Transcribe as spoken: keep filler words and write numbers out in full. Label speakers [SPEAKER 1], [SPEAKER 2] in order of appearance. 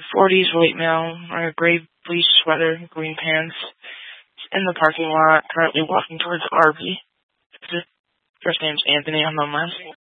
[SPEAKER 1] forties white male, wearing a gray fleece sweater, green pants, in the parking lot, currently walking towards the R V. His first name's Anthony, I'm on last name.